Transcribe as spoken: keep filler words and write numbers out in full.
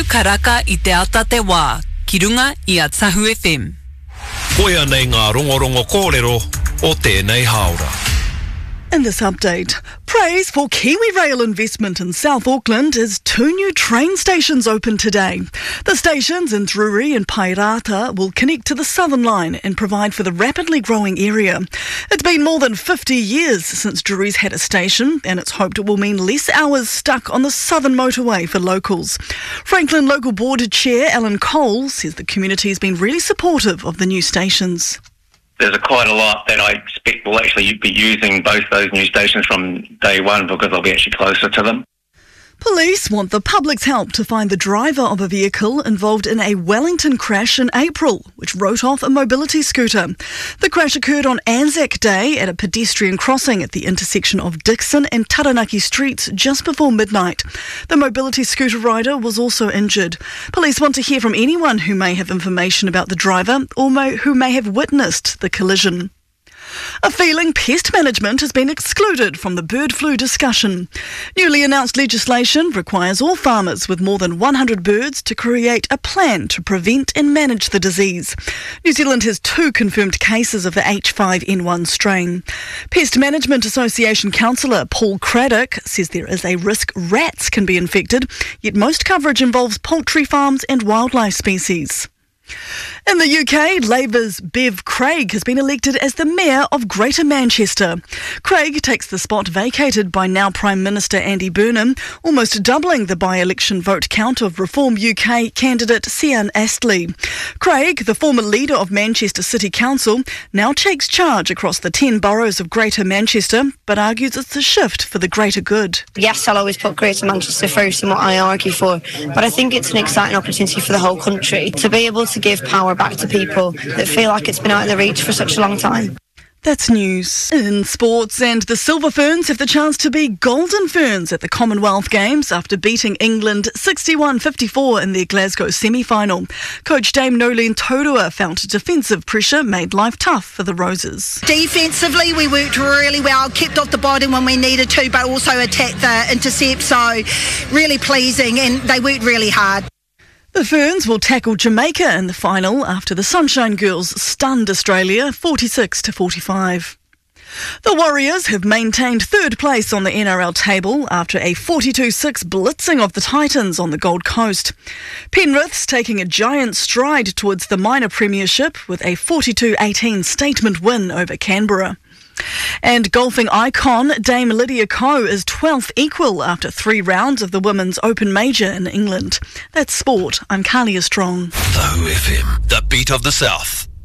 karaka I te ata te wā, ki runga I a Tahu F M. Koia nei ngā rongorongo kōrero o tēnei haora. In this update, praise for Kiwi Rail investment in South Auckland as two new train stations open today. The stations in Drury and Pairata will connect to the Southern Line and provide for the rapidly growing area. It's been more than fifty years since Drury's had a station, and it's hoped it will mean less hours stuck on the Southern Motorway for locals. Franklin Local Board Chair Alan Cole says the community has been really supportive of the new stations. There's a quite a lot that I expect will actually be using both those new stations from day one because I'll be actually closer to them. Police want the public's help to find the driver of a vehicle involved in a Wellington crash in April, which wrote off a mobility scooter. The crash occurred on Anzac Day at a pedestrian crossing at the intersection of Dixon and Taranaki Streets just before midnight. The mobility scooter rider was also injured. Police want to hear from anyone who may have information about the driver or may, who may have witnessed the collision. A feeling pest management has been excluded from the bird flu discussion. Newly announced legislation requires all farmers with more than one hundred birds to create a plan to prevent and manage the disease. New Zealand has two confirmed cases of the H five N one strain. Pest Management Association councillor Paul Craddock says there is a risk rats can be infected, yet most coverage involves poultry farms and wildlife species. In the U K, Labour's Bev Craig has been elected as the Mayor of Greater Manchester. Craig takes the spot vacated by now Prime Minister Andy Burnham, almost doubling the by-election vote count of Reform U K candidate Sian Astley. Craig, the former leader of Manchester City Council, now takes charge across the ten boroughs of Greater Manchester, but argues it's a shift for the greater good. Yes, I'll always put Greater Manchester first in what I argue for, but I think it's an exciting opportunity for the whole country to be able to give power back to people that feel like it's been out of their reach for such a long time. That's news. In sports, and the Silver Ferns have the chance to be Golden Ferns at the Commonwealth Games after beating England sixty-one fifty-four in their Glasgow semi-final. Coach Dame Nolene Taurua found defensive pressure made life tough for the Roses. Defensively, we worked really well, kept off the bottom when we needed to, but also attacked the intercept, so really pleasing, and they worked really hard. The Ferns will tackle Jamaica in the final after the Sunshine Girls stunned Australia forty-six to forty-five. The Warriors have maintained third place on the N R L table after a forty-two six blitzing of the Titans on the Gold Coast. Penrith's taking a giant stride towards the minor premiership with a forty-two eighteen statement win over Canberra. And golfing icon Dame Lydia Ko is twelfth equal after three rounds of the Women's Open Major in England. That's sport. I'm Kalia Strong. Tahu F M, the beat of the South.